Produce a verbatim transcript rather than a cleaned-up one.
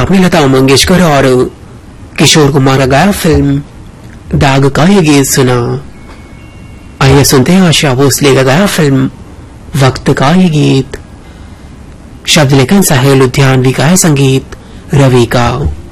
आपने लता मंगेशकर और किशोर कुमार का गाया फिल्म दाग का ये गीत सुना। आइए सुनते हैं आशा भोसले का गाया फिल्म वक्त का ये गीत। शब्द लेखन साहिल लुधियानवी का है, संगीत रवि का।